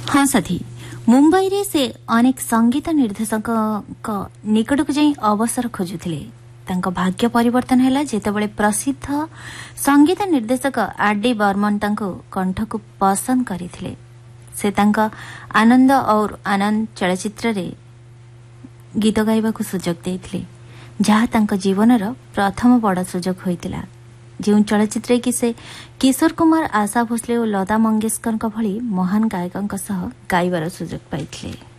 हाँ साथी, मुंबई रे से अनेक संगीत निर्देशक निकटक जाई अवसर खोजुथिले। तांको भाग्य परिवर्तन हैला जेतेबेले प्रसिद्ध संगीत निर्देशक आर.डी. बर्मन तांको कंठ को पसंद करिथिले। से तांका आनंद और आनंद चलचित्र रे गीत गाइबा को सुजोग देथिले, जहा तांको जीवनर प्रथम बड़ सुजोग होइतिला। जो चलचित्र कि से किशोर कुमार, आशा भोसले और लता मंगेशकर भली महान गायकों सह गाइबार सुजोग पाइथिले।